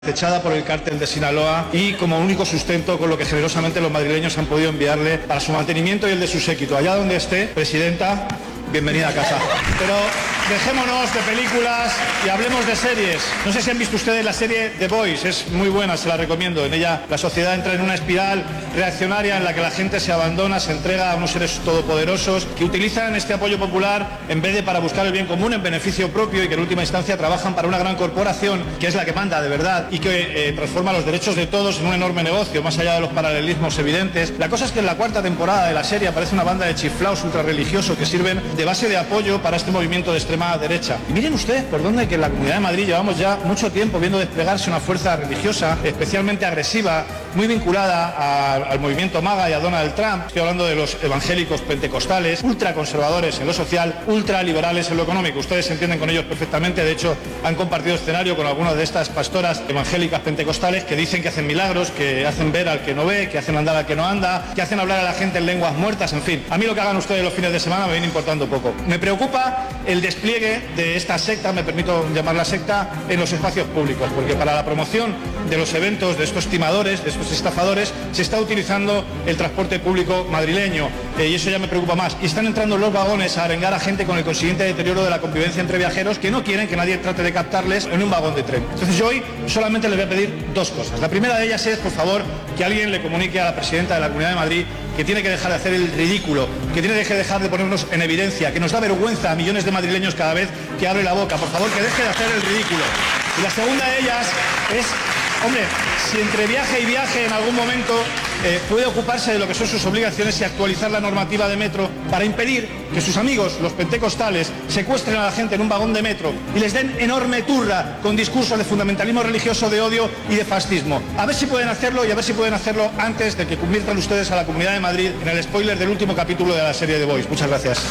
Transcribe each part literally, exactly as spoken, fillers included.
Techada por el cártel de Sinaloa y como único sustento con lo que generosamente los madrileños han podido enviarle para su mantenimiento y el de su séquito. Allá donde esté, presidenta, bienvenida a casa. Pero dejémonos de películas y hablemos de series. No sé si han visto ustedes la serie The Boys, es muy buena, se la recomiendo. En ella la sociedad entra en una espiral reaccionaria en la que la gente se abandona, se entrega a unos seres todopoderosos que utilizan este apoyo popular en vez de para buscar el bien común en beneficio propio y que en última instancia trabajan para una gran corporación que es la que manda de verdad y que eh, transforma los derechos de todos en un enorme negocio, más allá de los paralelismos evidentes. La cosa es que en la cuarta temporada de la serie aparece una banda de chiflaos ultrarreligiosos que sirven de base de apoyo para este movimiento de extrema derecha. Y miren ustedes por dónde que en la Comunidad de Madrid llevamos ya mucho tiempo viendo desplegarse una fuerza religiosa especialmente agresiva, muy vinculada a, al movimiento MAGA y a Donald Trump. Estoy hablando de los evangélicos pentecostales, ultraconservadores en lo social, ultraliberales en lo económico. Ustedes se entienden con ellos perfectamente, de hecho han compartido escenario con algunas de estas pastoras evangélicas pentecostales que dicen que hacen milagros, que hacen ver al que no ve, que hacen andar al que no anda, que hacen hablar a la gente en lenguas muertas, en fin. A mí lo que hagan ustedes los fines de semana me viene importando poco. Me preocupa el despliegue de esta secta, me permito llamarla secta, en los espacios públicos, porque para la promoción de los eventos de estos timadores, de estos estafadores, se está utilizando el transporte público madrileño, eh, y eso ya me preocupa más. Y están entrando en los vagones a arengar a gente con el consiguiente deterioro de la convivencia entre viajeros que no quieren que nadie trate de captarles en un vagón de tren. Entonces yo hoy solamente les voy a pedir dos cosas. La primera de ellas es, por favor, que alguien le comunique a la presidenta de la Comunidad de Madrid que tiene que dejar de hacer el ridículo, que tiene que dejar de ponernos en evidencia, que nos da vergüenza a millones de madrileños cada vez que abre la boca. Por favor, que deje de hacer el ridículo. Y la segunda de ellas es, hombre, si entre viaje y viaje en algún momento eh, puede ocuparse de lo que son sus obligaciones y actualizar la normativa de metro para impedir que sus amigos, los pentecostales, secuestren a la gente en un vagón de metro y les den enorme turra con discursos de fundamentalismo religioso, de odio y de fascismo. A ver si pueden hacerlo y a ver si pueden hacerlo antes de que conviertan ustedes a la Comunidad de Madrid en el spoiler del último capítulo de la serie The Boys. Muchas gracias.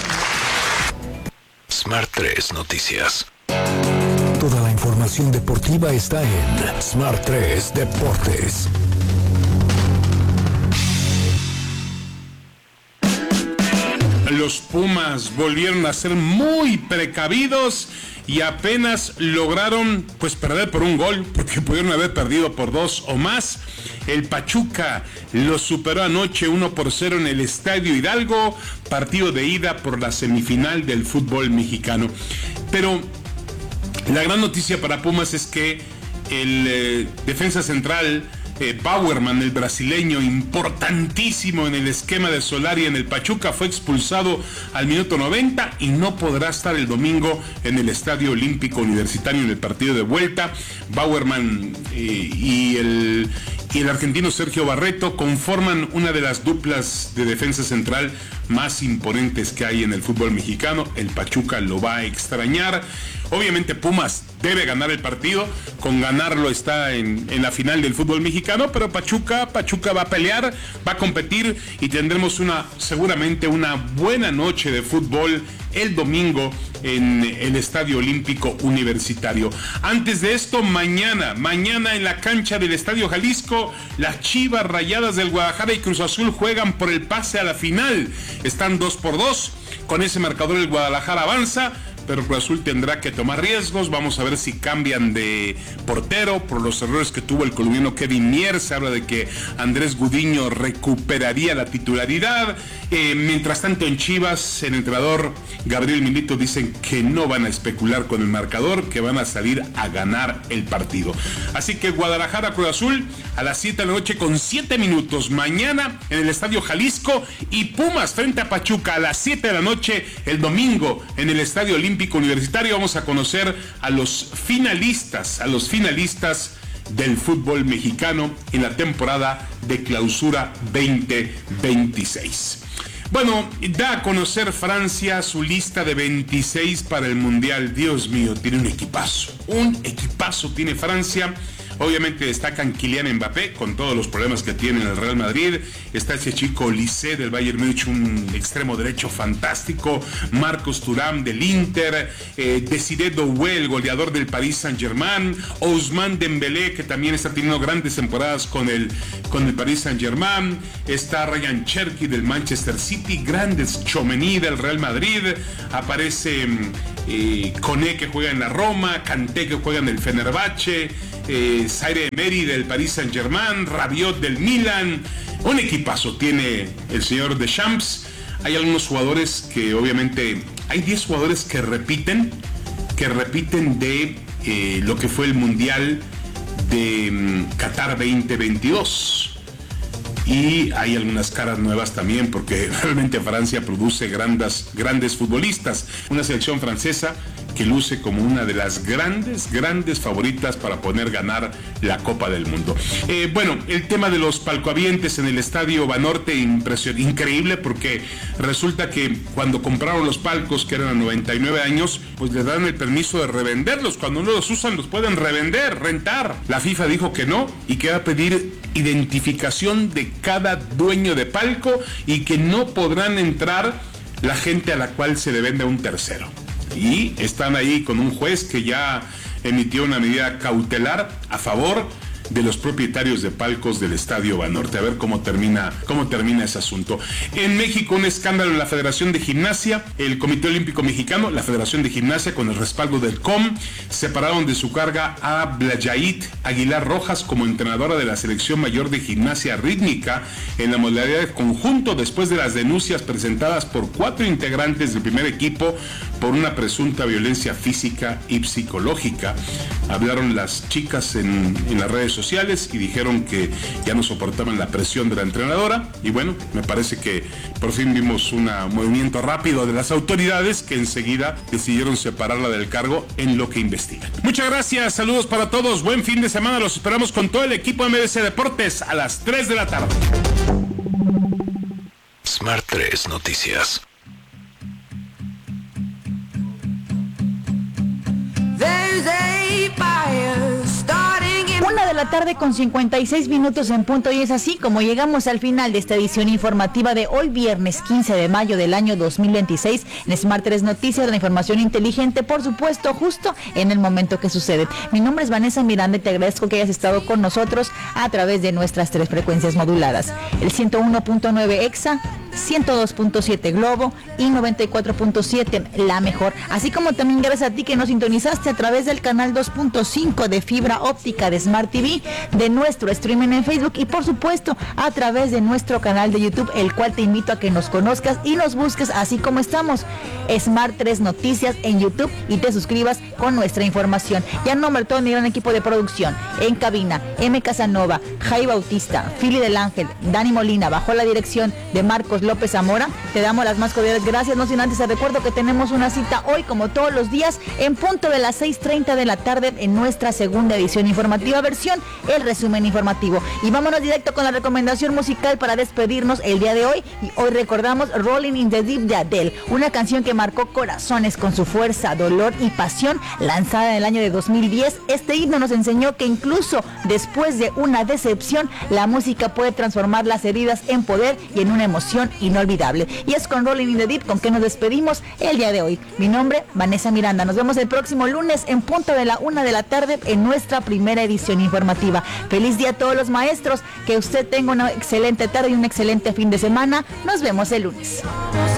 Smart tres Noticias. Toda la información deportiva está en Smart tres Deportes. Los Pumas volvieron a ser muy precavidos y apenas lograron pues perder por un gol, porque pudieron haber perdido por dos o más. El Pachuca los superó anoche uno por cero en el Estadio Hidalgo, partido de ida por la semifinal del fútbol mexicano. Pero la gran noticia para Pumas es que el eh, defensa central eh, Bauerman, el brasileño, importantísimo en el esquema de Solari en el Pachuca, fue expulsado al minuto noventa y no podrá estar el domingo en el Estadio Olímpico Universitario en el partido de vuelta. Bauerman eh, y el... y el argentino Sergio Barreto conforman una de las duplas de defensa central más imponentes que hay en el fútbol mexicano. El Pachuca lo va a extrañar. Obviamente Pumas debe ganar el partido, con ganarlo está en, en la final del fútbol mexicano, pero Pachuca, Pachuca va a pelear, va a competir y tendremos una, seguramente una buena noche de fútbol el domingo en el Estadio Olímpico Universitario. Antes de esto, mañana, mañana en la cancha del Estadio Jalisco, las Chivas Rayadas del Guadalajara y Cruz Azul juegan por el pase a la final. Están dos por dos, con ese marcador el Guadalajara avanza, pero Cruz Azul tendrá que tomar riesgos. Vamos a ver si cambian de portero por los errores que tuvo el colombiano Kevin Mier. Se habla de que Andrés Gudiño recuperaría la titularidad. Eh, mientras tanto en Chivas, el entrenador Gabriel Milito dicen que no van a especular con el marcador, que van a salir a ganar el partido. Así que Guadalajara Cruz Azul a las siete de la noche con siete minutos mañana en el Estadio Jalisco, y Pumas frente a Pachuca a las siete de la noche el domingo en el Estadio Olímpico Universitario. Vamos a conocer a los finalistas, a los finalistas del fútbol mexicano en la temporada de Clausura veinte veintiséis. Bueno, da a conocer Francia su lista de veintiséis para el Mundial. Dios mío, tiene un equipazo, un equipazo tiene Francia. Obviamente destacan Kylian Mbappé, con todos los problemas que tiene en el Real Madrid. Está ese chico Olise del Bayern Múnich, un extremo derecho fantástico. Marcos Thuram del Inter. Eh, Desiré Doué, el goleador del Paris Saint-Germain. Ousmane Dembélé, que también está teniendo grandes temporadas con el, con el Paris Saint-Germain. Está Ryan Cherki del Manchester City. Grandes Tchouaméni del Real Madrid. Aparece eh, Koné, que juega en la Roma. Kanté, que juega en el Fenerbahce. eh, Zaire Emery del Paris Saint-Germain, Rabiot del Milan. Un equipazo tiene el señor Deschamps. Hay algunos jugadores que obviamente, hay diez jugadores que repiten, que repiten de eh, lo que fue el Mundial de um, Qatar veinte veintidós. Y hay algunas caras nuevas también, porque realmente Francia produce grandes, grandes futbolistas. Una selección francesa que luce como una de las grandes, grandes favoritas para poder ganar la Copa del Mundo. Eh, bueno, el tema de los palcohabientes en el Estadio Banorte, impresión, increíble, porque resulta que cuando compraron los palcos, que eran a noventa y nueve años, pues les dan el permiso de revenderlos. Cuando no los usan, los pueden revender, rentar. La FIFA dijo que no y que va a pedir identificación de cada dueño de palco y que no podrán entrar la gente a la cual se le vende a un tercero. Y están ahí con un juez que ya emitió una medida cautelar a favor de los propietarios de palcos del Estadio Banorte. A ver cómo termina, cómo termina ese asunto. En México, un escándalo en la Federación de Gimnasia. El Comité Olímpico Mexicano, la Federación de Gimnasia, con el respaldo del C O M, separaron de su carga a Blayait Aguilar Rojas como entrenadora de la Selección Mayor de Gimnasia Rítmica en la modalidad de conjunto, después de las denuncias presentadas por cuatro integrantes del primer equipo por una presunta violencia física y psicológica. Hablaron las chicas en, en las redes sociales y dijeron que ya no soportaban la presión de la entrenadora. Y bueno, me parece que por fin vimos un movimiento rápido de las autoridades que enseguida decidieron separarla del cargo en lo que investigan. Muchas gracias, saludos para todos, buen fin de semana, los esperamos con todo el equipo M B C Deportes a las tres de la tarde. Smart tres Noticias. Una de la tarde con cincuenta y seis minutos en punto, y es así como llegamos al final de esta edición informativa de hoy viernes quince de mayo del año dos mil veintiséis en Smart tres Noticias, la información inteligente, por supuesto, justo en el momento que sucede. Mi nombre es Vanessa Miranda y te agradezco que hayas estado con nosotros a través de nuestras tres frecuencias moduladas, el ciento uno punto nueve Exa, ciento dos punto siete Globo y noventa y cuatro punto siete La Mejor, así como también gracias a ti que nos sintonizaste a través del canal dos punto cinco de fibra óptica de Smart T V, de nuestro streaming en Facebook y por supuesto a través de nuestro canal de YouTube, el cual te invito a que nos conozcas y nos busques así como estamos, Smart tres Noticias en YouTube, y te suscribas con nuestra información. Ya en nombre de todo mi gran equipo de producción, en cabina, M. Casanova, Jai Bautista, Fili del Ángel, Dani Molina, bajo la dirección de Marcos López Zamora, te damos las más cordiales gracias. No sin antes te recuerdo que tenemos una cita hoy, como todos los días, en punto de las seis treinta de la tarde en nuestra segunda edición informativa, versión el resumen informativo. Y vámonos directo con la recomendación musical para despedirnos el día de hoy. Y hoy recordamos Rolling in the Deep de Adele, una canción que marcó corazones con su fuerza, dolor y pasión, lanzada en el año de dos mil diez. Este himno nos enseñó que incluso después de una decepción, la música puede transformar las heridas en poder y en una emoción inolvidable. Y es con Rolling in the Deep con que nos despedimos el día de hoy. Mi nombre, Vanessa Miranda. Nos vemos el próximo lunes en punto de la una de la tarde en nuestra primera edición informativa. Feliz día a todos los maestros, que usted tenga una excelente tarde y un excelente fin de semana. Nos vemos el lunes.